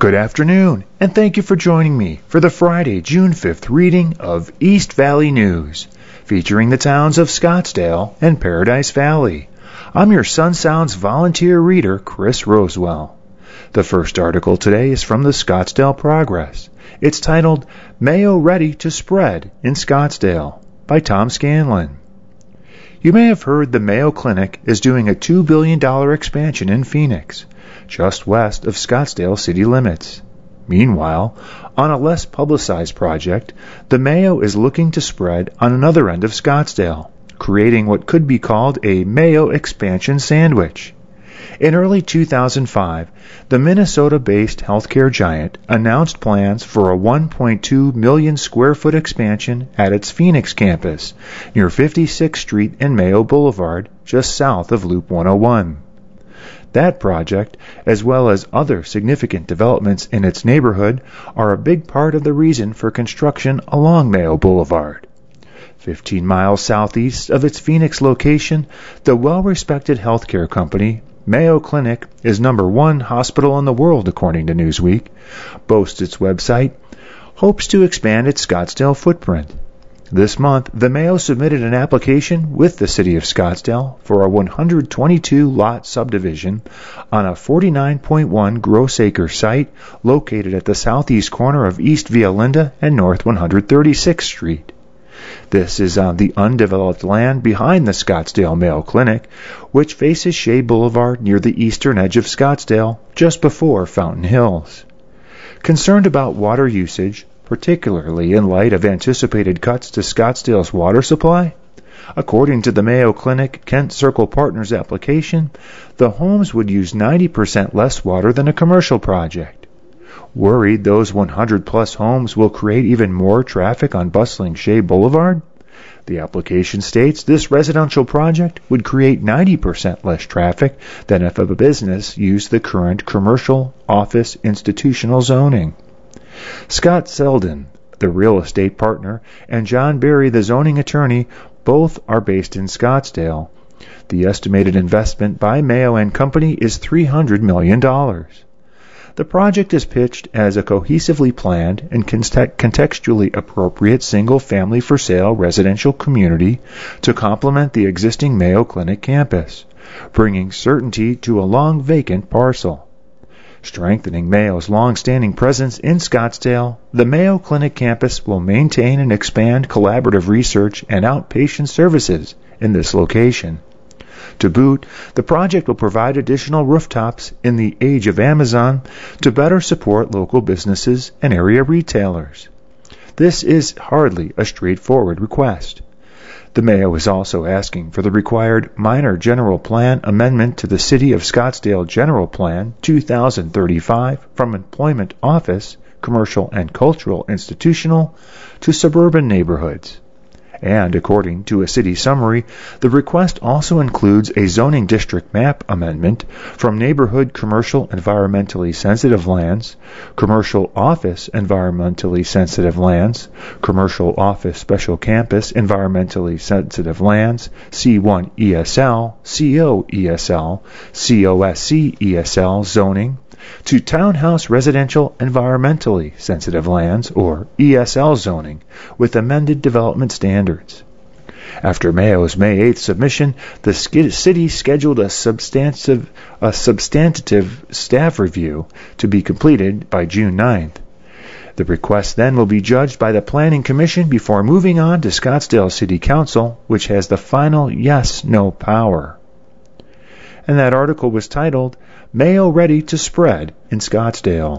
Good afternoon, and thank you for joining me for the Friday, June 5th reading of East Valley News, featuring the towns of Scottsdale and Paradise Valley. I'm your Sun Sounds volunteer reader, Chris Rosewell. The first article today is from the Scottsdale Progress. It's titled, Mayo Ready to Spread in Scottsdale, by Tom Scanlon. You may have heard the Mayo Clinic is doing a $2 billion expansion in Phoenix, just west of Scottsdale city limits. Meanwhile, on a less publicized project, the Mayo is looking to spread on another end of Scottsdale, creating what could be called a Mayo expansion sandwich. In early 2005, the Minnesota-based healthcare giant announced plans for a 1.2 million square foot expansion at its Phoenix campus near 56th Street and Mayo Boulevard, just south of Loop 101. That project, as well as other significant developments in its neighborhood, are a big part of the reason for construction along Mayo Boulevard. 15 miles southeast of its Phoenix location, the well-respected healthcare company Mayo Clinic is #1 hospital in the world, according to Newsweek, boasts its website, hopes to expand its Scottsdale footprint. This month, the Mayo submitted an application with the city of Scottsdale for a 122-lot subdivision on a 49.1 gross acre site located at the southeast corner of East Via Linda and North 136th Street. This is on the undeveloped land behind the Scottsdale Mayo Clinic, which faces Shea Boulevard near the eastern edge of Scottsdale, just before Fountain Hills. Concerned about water usage, particularly in light of anticipated cuts to Scottsdale's water supply, according to the Mayo Clinic Kent Circle Partners application, the homes would use 90% less water than a commercial project. Worried those 100-plus homes will create even more traffic on bustling Shea Boulevard? The application states this residential project would create 90% less traffic than if a business used the current commercial office institutional zoning. Scott Selden, the real estate partner, and John Berry, the zoning attorney, both are based in Scottsdale. The estimated investment by Mayo and Company is $300 million. The project is pitched as a cohesively planned and contextually appropriate single-family for sale residential community to complement the existing Mayo Clinic campus, bringing certainty to a long vacant parcel. Strengthening Mayo's long-standing presence in Scottsdale, the Mayo Clinic campus will maintain and expand collaborative research and outpatient services in this location. To boot, the project will provide additional rooftops in the age of Amazon to better support local businesses and area retailers. This is hardly a straightforward request. The Mayo is also asking for the required minor general plan amendment to the City of Scottsdale General Plan 2035 from Employment Office, Commercial and Cultural Institutional to Suburban Neighborhoods. And according to a city summary, the request also includes a zoning district map amendment from Neighborhood Commercial Environmentally Sensitive Lands, Commercial Office Environmentally Sensitive Lands, Commercial Office Special Campus Environmentally Sensitive Lands, C1 ESL, CO ESL, COSC ESL zoning, to Townhouse Residential Environmentally Sensitive Lands, or ESL zoning, with amended development standards. After Mayo's May 8th submission, the city scheduled a substantive staff review to be completed by June 9th. The request then will be judged by the Planning Commission before moving on to Scottsdale City Council, which has the final yes-no power. And that article was titled, Mayo Ready to Spread in Scottsdale.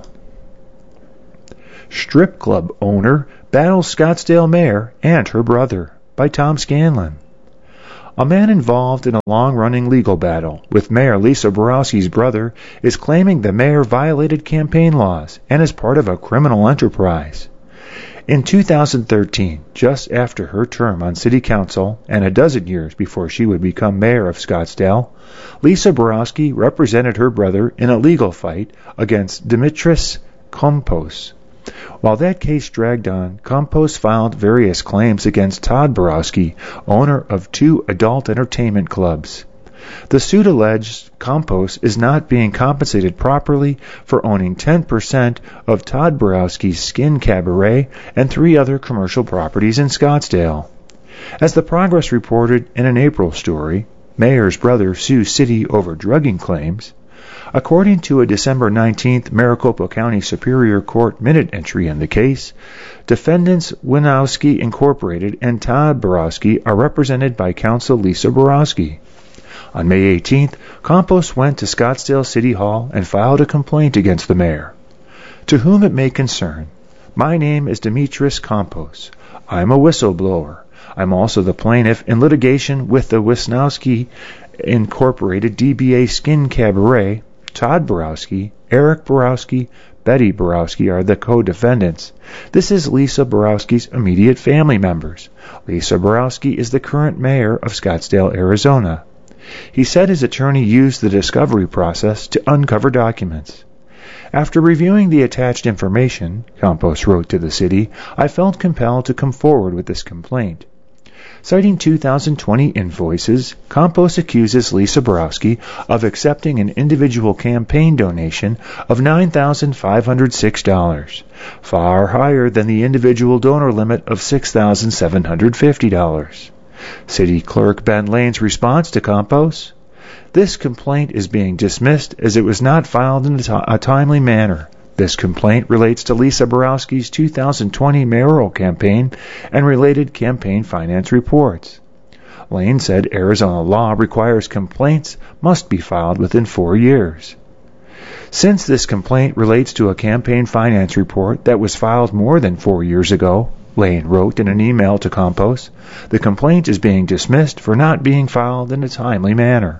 Strip club owner battles Scottsdale mayor and her brother, by Tom Scanlon. A man involved in a long-running legal battle with Mayor Lisa Borowski's brother is claiming the mayor violated campaign laws and is part of a criminal enterprise. In 2013, just after her term on city council and a dozen years before she would become mayor of Scottsdale, Lisa Borowski represented her brother in a legal fight against Dimitris Kompos. While that case dragged on, Kompos filed various claims against Todd Borowski, owner of 2 adult entertainment clubs. The suit alleged Campos is not being compensated properly for owning 10% of Todd Borowski's Skin Cabaret and 3 other commercial properties in Scottsdale. As the Progress reported in an April story, Mayor's brother sues city over drugging claims. According to a December 19th Maricopa County Superior Court minute entry in the case, defendants Winowski Incorporated and Todd Borowski are represented by counsel Lisa Borowski. On May 18th, Campos went to Scottsdale City Hall and filed a complaint against the mayor. To whom it may concern, my name is Demetris Campos. I'm a whistleblower. I'm also the plaintiff in litigation with the Wisnowski Incorporated DBA Skin Cabaret. Todd Borowski, Eric Borowski, Betty Borowski are the co-defendants. This is Lisa Borowski's immediate family members. Lisa Borowski is the current mayor of Scottsdale, Arizona. He said his attorney used the discovery process to uncover documents. After reviewing the attached information, Campos wrote to the city, I felt compelled to come forward with this complaint. Citing 2020 invoices, Campos accuses Lisa Borowski of accepting an individual campaign donation of $9,506, far higher than the individual donor limit of $6,750. City Clerk Ben Lane's response to Campos: this complaint is being dismissed as it was not filed in a timely manner. This complaint relates to Lisa Borowski's 2020 mayoral campaign and related campaign finance reports. Lane said Arizona law requires complaints must be filed within 4 years. Since this complaint relates to a campaign finance report that was filed more than 4 years ago, Lane wrote in an email to Campos, the complaint is being dismissed for not being filed in a timely manner.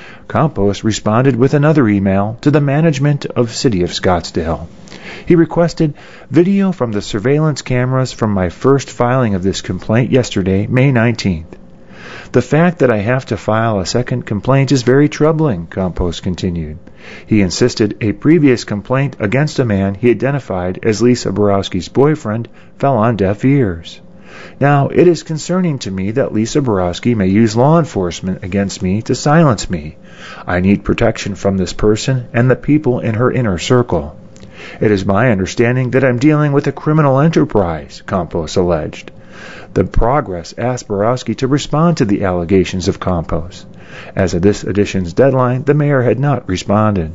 Campos responded with another email to the management of City of Scottsdale. He requested video from the surveillance cameras from my first filing of this complaint yesterday, May 19th. The fact that I have to file a second complaint is very troubling, Campos continued. He insisted a previous complaint against a man he identified as Lisa Borowski's boyfriend fell on deaf ears. Now, it is concerning to me that Lisa Borowski may use law enforcement against me to silence me. I need protection from this person and the people in her inner circle. It is my understanding that I'm dealing with a criminal enterprise, Campos alleged. The Progress asked Borowski to respond to the allegations of Campos. As of this edition's deadline, the mayor had not responded.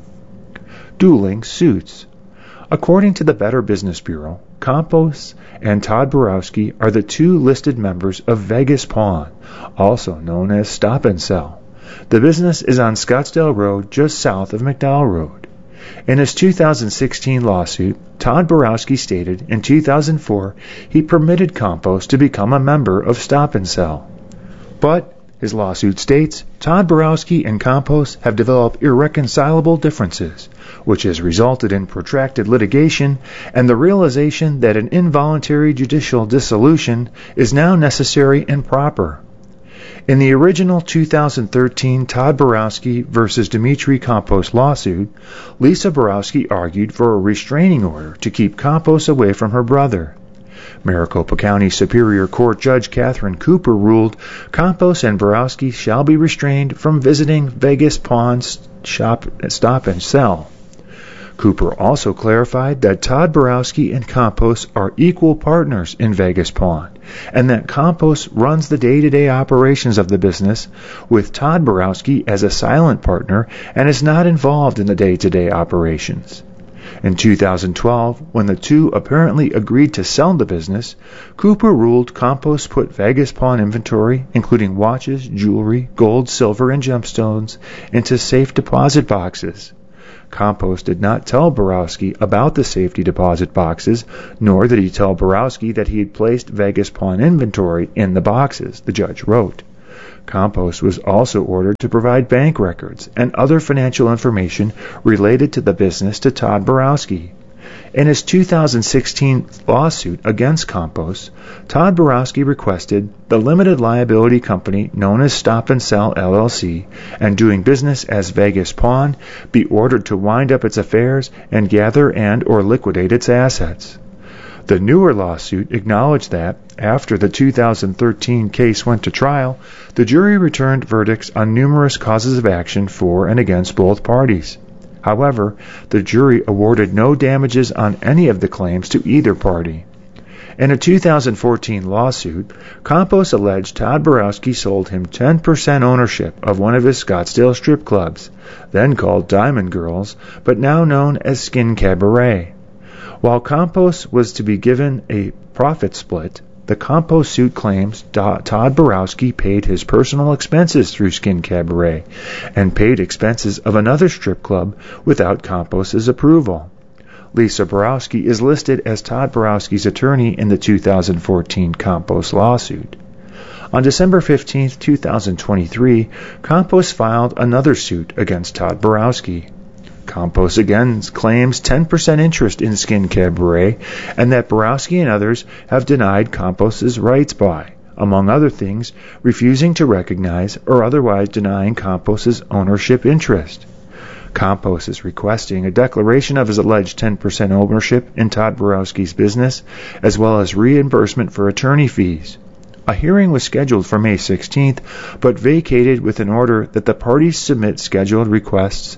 Dueling suits. According to the Better Business Bureau, Campos and Todd Borowski are the 2 listed members of Vegas Pawn, also known as Stop and Sell. The business is on Scottsdale Road, just south of McDowell Road. In his 2016 lawsuit, Todd Borowski stated in 2004 he permitted Campos to become a member of Stop and Sell. But, his lawsuit states, Todd Borowski and Campos have developed irreconcilable differences, which has resulted in protracted litigation and the realization that an involuntary judicial dissolution is now necessary and proper. In the original 2013 Todd Borowski versus Demetri Campos lawsuit, Lisa Borowski argued for a restraining order to keep Campos away from her brother. Maricopa County Superior Court Judge Catherine Cooper ruled Campos and Borowski shall be restrained from visiting Vegas Pawn Stop and Sell. Cooper also clarified that Todd Borowski and Campos are equal partners in Vegas Pawn, and that Campos runs the day-to-day operations of the business, with Todd Borowski as a silent partner and is not involved in the day-to-day operations. In 2012, when the 2 apparently agreed to sell the business, Cooper ruled Campos put Vegas Pawn inventory, including watches, jewelry, gold, silver, and gemstones, into safe deposit boxes. Campos did not tell Borowski about the safety deposit boxes, nor did he tell Borowski that he had placed Vegas Pawn inventory in the boxes, the judge wrote. Campos was also ordered to provide bank records and other financial information related to the business to Todd Borowski. In his 2016 lawsuit against Campos, Todd Borowski requested the limited liability company known as Stop and Sell LLC and doing business as Vegas Pawn be ordered to wind up its affairs and gather and or liquidate its assets. The newer lawsuit acknowledged that, after the 2013 case went to trial, the jury returned verdicts on numerous causes of action for and against both parties. However, the jury awarded no damages on any of the claims to either party. In a 2014 lawsuit, Campos alleged Todd Borowski sold him 10% ownership of one of his Scottsdale strip clubs, then called Diamond Girls, but now known as Skin Cabaret. While Campos was to be given a profit split, the Campos suit claims Todd Borowski paid his personal expenses through Skin Cabaret and paid expenses of another strip club without Campos' approval. Lisa Borowski is listed as Todd Borowski's attorney in the 2014 Campos lawsuit. On December 15, 2023, Campos filed another suit against Todd Borowski. Campos again claims 10% interest in Skin Cabaret and that Borowski and others have denied Campos' rights by, among other things, refusing to recognize or otherwise denying Campos' ownership interest. Campos is requesting a declaration of his alleged 10% ownership in Todd Borowski's business, as well as reimbursement for attorney fees. A hearing was scheduled for May 16th, but vacated with an order that the parties submit scheduling requests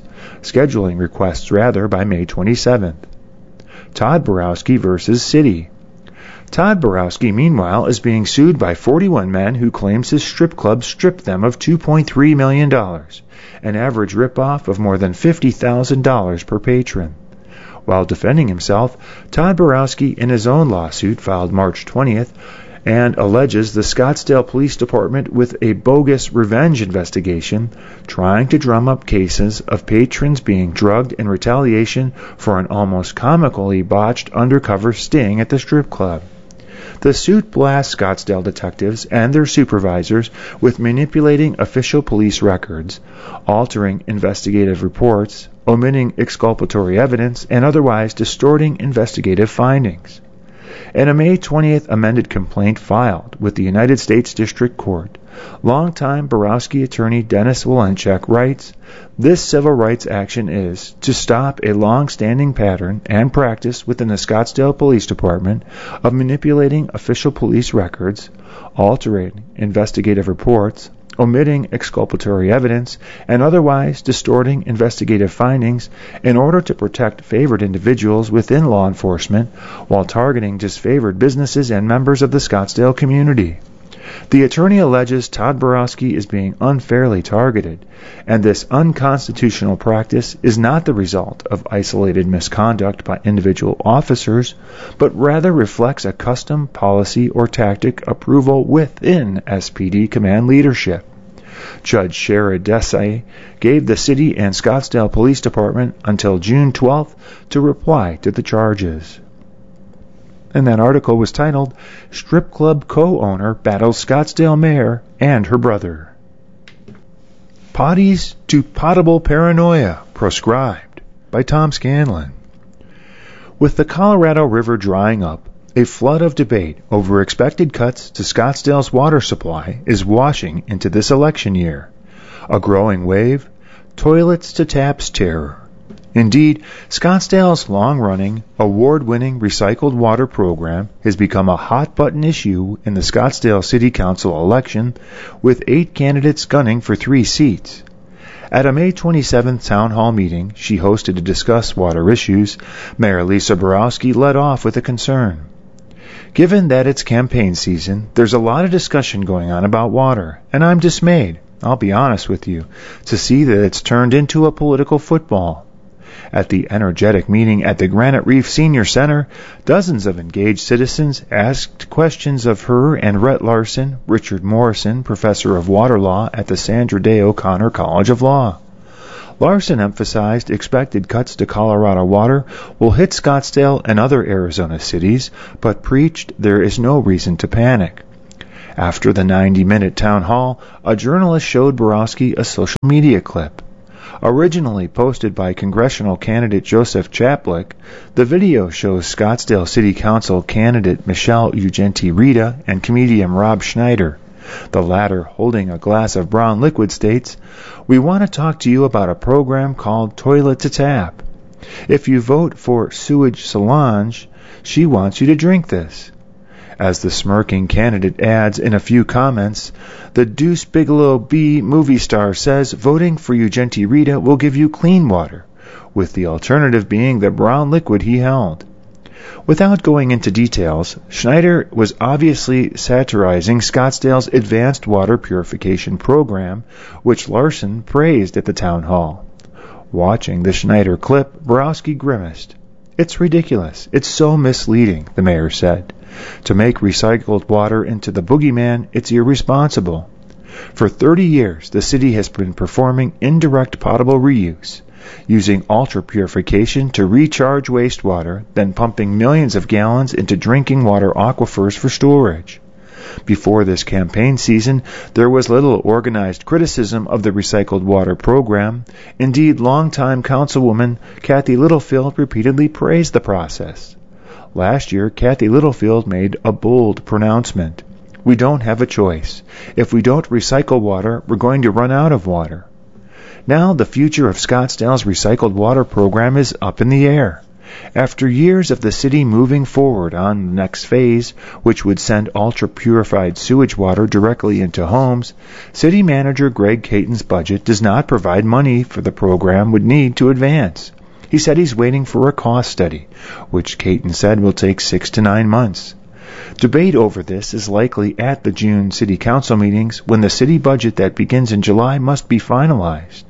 by May 27th. Todd Borowski versus City. Todd Borowski, meanwhile, is being sued by 41 men who claims his strip club stripped them of $2.3 million, an average ripoff of more than $50,000 per patron. While defending himself, Todd Borowski, in his own lawsuit filed March 20th, and alleges the Scottsdale Police Department with a bogus revenge investigation, trying to drum up cases of patrons being drugged in retaliation for an almost comically botched undercover sting at the strip club. The suit blasts Scottsdale detectives and their supervisors with manipulating official police records, altering investigative reports, omitting exculpatory evidence, and otherwise distorting investigative findings. In a May 20th amended complaint filed with the United States District Court, longtime Borowski attorney Dennis Walenchek writes, "This civil rights action is to stop a long-standing pattern and practice within the Scottsdale Police Department of manipulating official police records, altering investigative reports, omitting exculpatory evidence, and otherwise distorting investigative findings in order to protect favored individuals within law enforcement while targeting disfavored businesses and members of the Scottsdale community." The attorney alleges Todd Borowski is being unfairly targeted, and this unconstitutional practice is not the result of isolated misconduct by individual officers, but rather reflects a custom, policy, or tactic approval within SPD command leadership. Judge Shara Desai gave the city and Scottsdale Police Department until June 12th to reply to the charges. And that article was titled, "Strip Club Co-Owner Battles Scottsdale Mayor and Her Brother." Potties to Potable Paranoia Proscribed by Tom Scanlon. With the Colorado River drying up, a flood of debate over expected cuts to Scottsdale's water supply is washing into this election year. A growing wave, toilets to taps terror. Indeed, Scottsdale's long-running, award-winning recycled water program has become a hot-button issue in the Scottsdale City Council election, with 8 candidates gunning for 3 seats. At a May 27th town hall meeting she hosted to discuss water issues, Mayor Lisa Borowski led off with a concern. "Given that it's campaign season, there's a lot of discussion going on about water, and I'm dismayed, I'll be honest with you, to see that it's turned into a political football." At the energetic meeting at the Granite Reef Senior Center, dozens of engaged citizens asked questions of her and Rhett Larson, Richard Morrison, professor of water law at the Sandra Day O'Connor College of Law. Larson emphasized expected cuts to Colorado water will hit Scottsdale and other Arizona cities, but preached there is no reason to panic. After the 90-minute town hall, a journalist showed Borowski a social media clip. Originally posted by congressional candidate Joseph Chaplick, the video shows Scottsdale City Council candidate Michelle Ugenti-Rita and comedian Rob Schneider. The latter, holding a glass of brown liquid, states, "We want to talk to you about a program called Toilet to Tap. If you vote for Sewage Solange, She wants you to drink this. As the smirking candidate adds in a few comments, the Deuce Bigalow B movie star says voting for Ugenti Rita will give you clean water, with the alternative being the brown liquid he held. Without going into details, Schneider was obviously satirizing Scottsdale's advanced water purification program, which Larson praised at the town hall. Watching the Schneider clip, Borowski grimaced. "It's ridiculous. It's so misleading," the mayor said. "To make recycled water into the boogeyman, it's irresponsible. For 30 years, the city has been performing indirect potable reuse, using ultra-purification to recharge wastewater, then pumping millions of gallons into drinking water aquifers for storage. Before this campaign season, there was little organized criticism of the recycled water program. Indeed, longtime councilwoman Kathy Littlefield repeatedly praised the process. Last year, Kathy Littlefield made a bold pronouncement. "We don't have a choice. If we don't recycle water, we're going to run out of water." Now the future of Scottsdale's recycled water program is up in the air. After years of the city moving forward on the next phase, which would send ultra-purified sewage water directly into homes, City Manager Greg Caton's budget does not provide money for the program would need to advance. He said he's waiting for a cost study, which Caton said will take 6 to 9 months. Debate over this is likely at the June City Council meetings, when the city budget that begins in July must be finalized.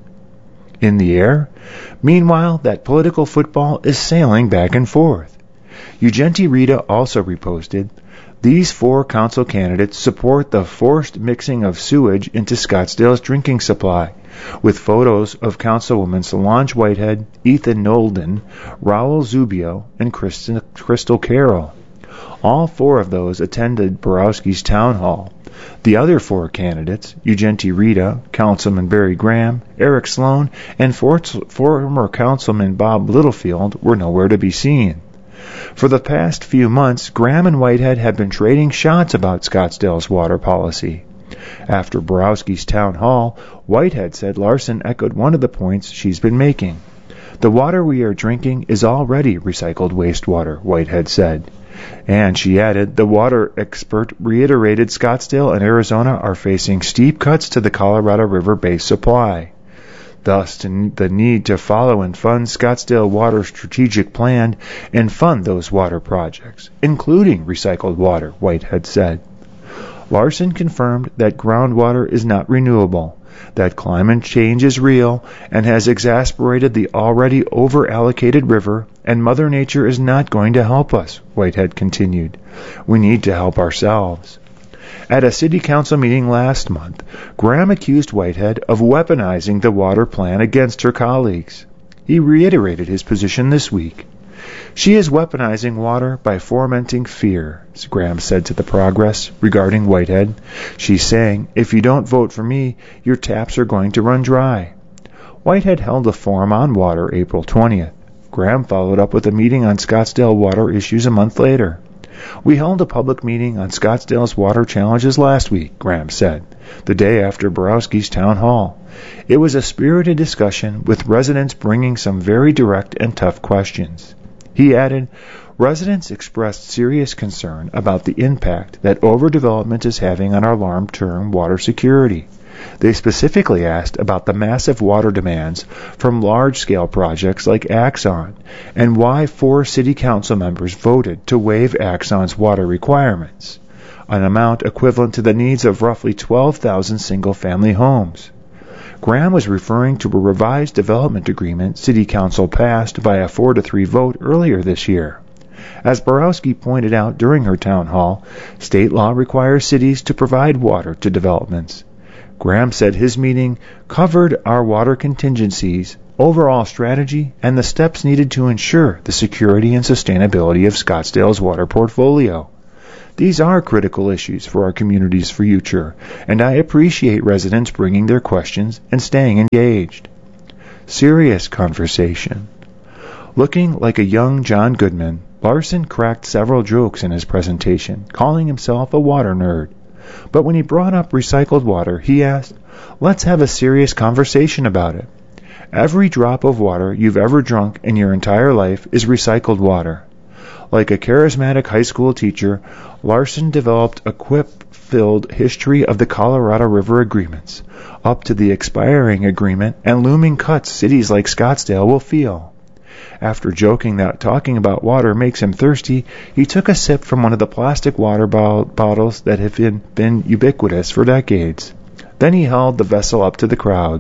In the air, meanwhile, that political football is sailing back and forth. Ugenti Rita also reposted, "These 4 council candidates support the forced mixing of sewage into Scottsdale's drinking supply," with photos of Councilwoman Solange Whitehead, Ethan Nolden, Raul Zubio, and Crystal Carroll. All 4 of those attended Borowski's town hall. The other 4 candidates, Ugenti Rita, Councilman Barry Graham, Eric Sloan, and former Councilman Bob Littlefield, were nowhere to be seen. For the past few months, Graham and Whitehead have been trading shots about Scottsdale's water policy. After Borowski's town hall, Whitehead said Larson echoed one of the points she's been making. "The water we are drinking is already recycled wastewater," Whitehead said. And she added, the water expert reiterated Scottsdale and Arizona are facing steep cuts to the Colorado River-based supply. Thus, the need to follow and fund Scottsdale Water Strategic Plan and fund those water projects, including recycled water, Whitehead said. Larson confirmed that groundwater is not renewable, that climate change is real and has exacerbated the already over-allocated river, and Mother Nature is not going to help us, Whitehead continued. We need to help ourselves. At a city council meeting last month, Graham accused Whitehead of weaponizing the water plan against her colleagues. He reiterated his position this week. "She is weaponizing water by fomenting fear," Graham said to the Progress regarding Whitehead. "She's saying, if you don't vote for me, your taps are going to run dry." Whitehead held a forum on water April 20th. Graham followed up with a meeting on Scottsdale water issues a month later. "We held a public meeting on Scottsdale's water challenges last week," Graham said, the day after Borowski's town hall. "It was a spirited discussion with residents bringing some very direct and tough questions." He added, residents expressed serious concern about the impact that overdevelopment is having on our long-term water security. They specifically asked about the massive water demands from large-scale projects like Axon and why 4 city council members voted to waive Axon's water requirements, an amount equivalent to the needs of roughly 12,000 single-family homes. Graham was referring to a revised development agreement City Council passed by a 4-3 vote earlier this year. As Borowski pointed out during her town hall, state law requires cities to provide water to developments. Graham said his meeting covered our water contingencies, overall strategy, and the steps needed to ensure the security and sustainability of Scottsdale's water portfolio. These are critical issues for our community's future, and I appreciate residents bringing their questions and staying engaged. Serious conversation. Looking like a young John Goodman, Larson cracked several jokes in his presentation, calling himself a water nerd. But when he brought up recycled water, he asked, "Let's have a serious conversation about it. Every drop of water you've ever drunk in your entire life is recycled water. Like a charismatic high school teacher, Larson developed a quip-filled history of the Colorado River agreements, up to the expiring agreement and looming cuts cities like Scottsdale will feel. After joking that talking about water makes him thirsty, he took a sip from one of the plastic water bottles that have been ubiquitous for decades. Then he held the vessel up to the crowd.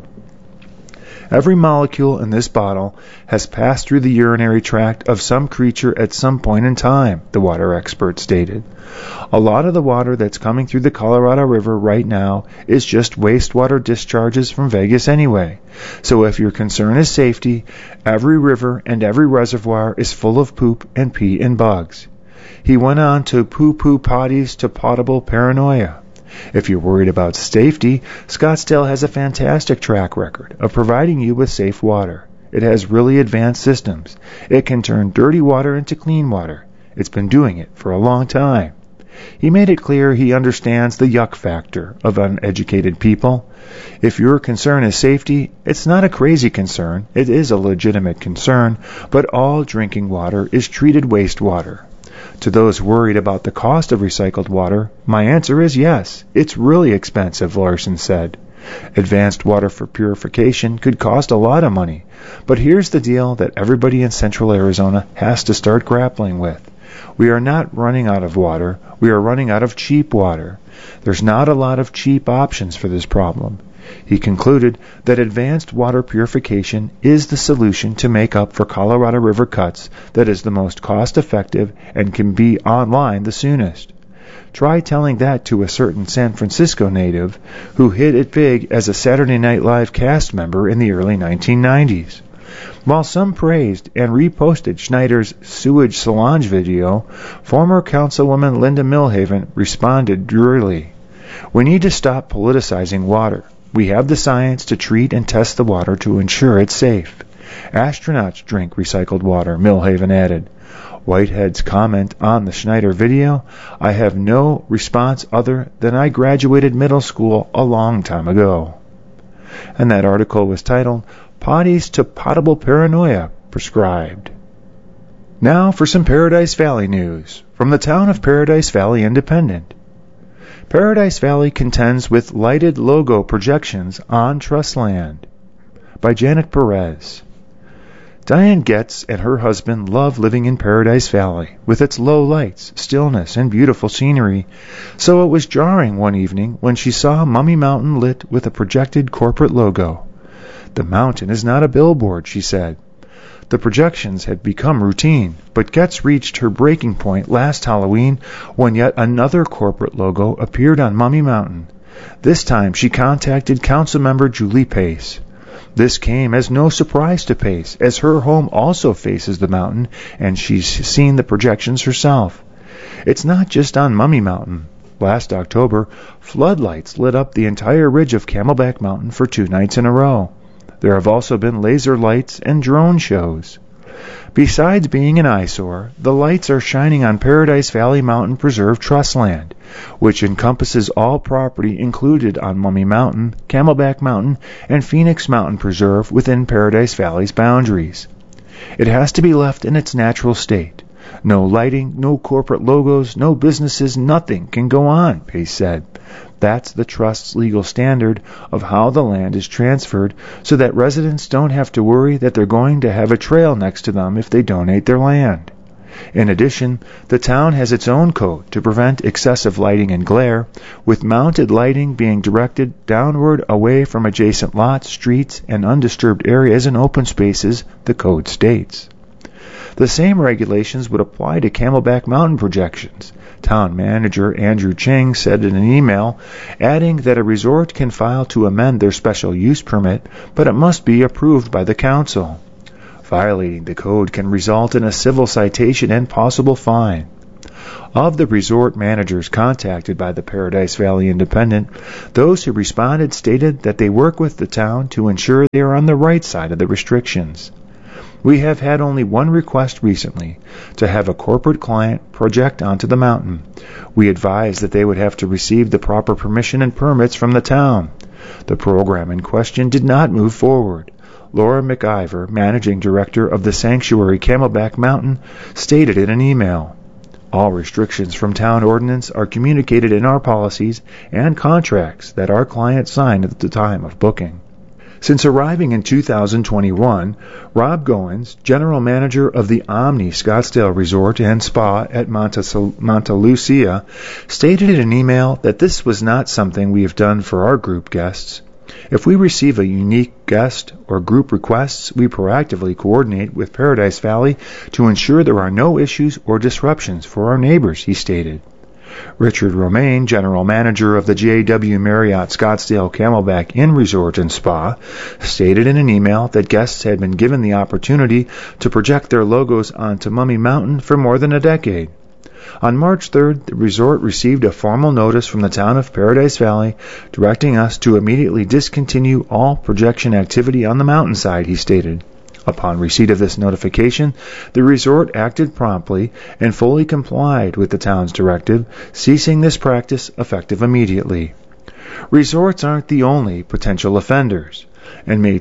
Every molecule in this bottle has passed through the urinary tract of some creature at some point in time, the water expert stated. A lot of the water that's coming through the Colorado River right now is just wastewater discharges from Vegas anyway. So if your concern is safety, every river and every reservoir is full of poop and pee and bugs. He went on to poo-poo potties to potable paranoia. If you're worried about safety, Scottsdale has a fantastic track record of providing you with safe water. It has really advanced systems. It can turn dirty water into clean water. It's been doing it for a long time. He made it clear he understands the yuck factor of uneducated people. If your concern is safety, it's not a crazy concern. It is a legitimate concern, but all drinking water is treated wastewater. To those worried about the cost of recycled water, my answer is yes. It's really expensive, Larson said. Advanced water for purification could cost a lot of money, but here's the deal that everybody in Central Arizona has to start grappling with. We are not running out of water. We are running out of cheap water. There's not a lot of cheap options for this problem. He concluded that advanced water purification is the solution to make up for Colorado River cuts that is the most cost-effective and can be online the soonest. Try telling that to a certain San Francisco native who hit it big as a Saturday Night Live cast member in the early 1990s. While some praised and reposted Schneider's sewage Solange video, former Councilwoman Linda Milhaven responded drearily, "We need to stop politicizing water. We have the science to treat and test the water to ensure it's safe. Astronauts drink recycled water," Milhaven added. Whitehead's comment on the Schneider video, "I have no response other than I graduated middle school a long time ago." And that article was titled, "Potties to Potable Paranoia Prescribed." Now for some Paradise Valley news from the town of Paradise Valley Independent. Paradise Valley contends with lighted logo projections on trust land. By Janet Perez. Diane Getz and her husband love living in Paradise Valley, with its low lights, stillness, and beautiful scenery, so it was jarring one evening when she saw Mummy Mountain lit with a projected corporate logo. "The mountain is not a billboard," she said. The projections had become routine, but Getz reached her breaking point last Halloween when yet another corporate logo appeared on Mummy Mountain. This time she contacted Councilmember Julie Pace. This came as no surprise to Pace, as her home also faces the mountain and she's seen the projections herself. It's not just on Mummy Mountain. Last October, floodlights lit up the entire ridge of Camelback Mountain for 2 nights in a row. There have also been laser lights and drone shows. Besides being an eyesore, the lights are shining on Paradise Valley Mountain Preserve Trust Land, which encompasses all property included on Mummy Mountain, Camelback Mountain, and Phoenix Mountain Preserve within Paradise Valley's boundaries. It has to be left in its natural state. No lighting, no corporate logos, no businesses, nothing can go on, Pace said. That's the Trust's legal standard of how the land is transferred so that residents don't have to worry that they're going to have a trail next to them if they donate their land. In addition, the town has its own code to prevent excessive lighting and glare, with mounted lighting being directed downward away from adjacent lots, streets, and undisturbed areas and open spaces, the code states. The same regulations would apply to Camelback Mountain projections. Town manager Andrew Ching said in an email, adding that a resort can file to amend their special use permit, but it must be approved by the council. Violating the code can result in a civil citation and possible fine. Of the resort managers contacted by the Paradise Valley Independent, those who responded stated that they work with the town to ensure they are on the right side of the restrictions. We have had only one request recently, to have a corporate client project onto the mountain. We advised that they would have to receive the proper permission and permits from the town. The program in question did not move forward. Laura McIver, Managing Director of the Sanctuary Camelback Mountain, stated in an email, "All restrictions from town ordinance are communicated in our policies and contracts that our client signed at the time of booking." Since arriving in 2021, Rob Goins, General Manager of the Omni Scottsdale Resort and Spa at Monte Lucia, stated in an email that this was not something we have done for our group guests. If we receive a unique guest or group requests, we proactively coordinate with Paradise Valley to ensure there are no issues or disruptions for our neighbors, he stated. Richard Romaine, General Manager of the JW Marriott Scottsdale Camelback Inn Resort and Spa, stated in an email that guests had been given the opportunity to project their logos onto Mummy Mountain for more than a decade. On March 3rd, the resort received a formal notice from the town of Paradise Valley directing us to immediately discontinue all projection activity on the mountainside, he stated. Upon receipt of this notification, the resort acted promptly and fully complied with the town's directive, ceasing this practice effective immediately. Resorts aren't the only potential offenders. In May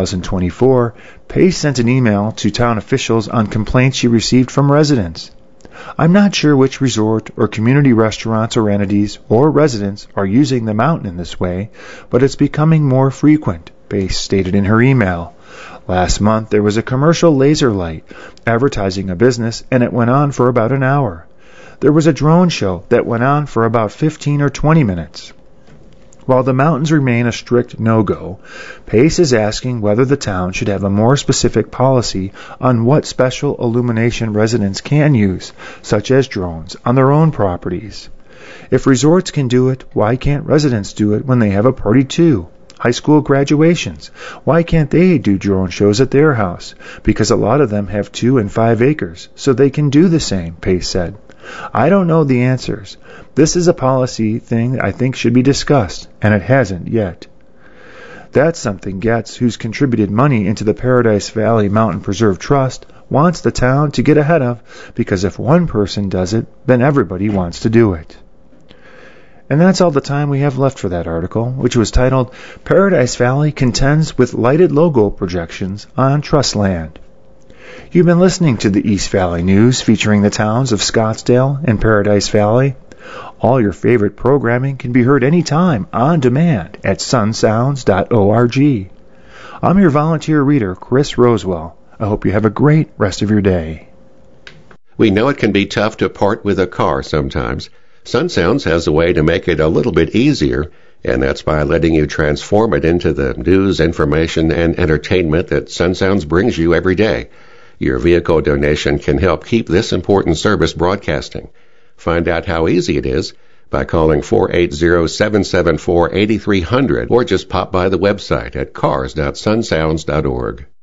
2024, Pace sent an email to town officials on complaints she received from residents. "I'm not sure which resort or community restaurants or entities or residents are using the mountain in this way, but it's becoming more frequent," Pace stated in her email. Last month, there was a commercial laser light advertising a business, and it went on for about an hour. There was a drone show that went on for about 15 or 20 minutes. While the mountains remain a strict no-go, Pace is asking whether the town should have a more specific policy on what special illumination residents can use, such as drones, on their own properties. If resorts can do it, why can't residents do it when they have a party too? High school graduations. Why can't they do drone shows at their house? Because a lot of them have 2 and 5 acres, so they can do the same, Pace said. "I don't know the answers. This is a policy thing I think should be discussed, and it hasn't yet." That's something Getz, who's contributed money into the Paradise Valley Mountain Preserve Trust, wants the town to get ahead of, because if one person does it, then everybody wants to do it. And that's all the time we have left for that article, which was titled, "Paradise Valley Contends with Lighted Logo Projections on Trust Land." You've been listening to the East Valley News featuring the towns of Scottsdale and Paradise Valley. All your favorite programming can be heard anytime on demand at sunsounds.org. I'm your volunteer reader, Chris Rosewell. I hope you have a great rest of your day. We know it can be tough to part with a car sometimes. Sun Sounds has a way to make it a little bit easier, and that's by letting you transform it into the news, information, and entertainment that Sun Sounds brings you every day. Your vehicle donation can help keep this important service broadcasting. Find out how easy it is by calling 480-774-8300 or just pop by the website at cars.sunsounds.org.